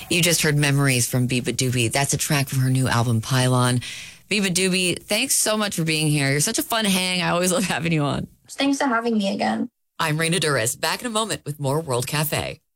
You just heard Memories from Biba Doobie. That's a track from her new album, Pylon. Biba Doobie, thanks so much for being here. You're such a fun hang. I always love having you on. Thanks for having me again. I'm Raina Duras. Back in a moment with more World Cafe.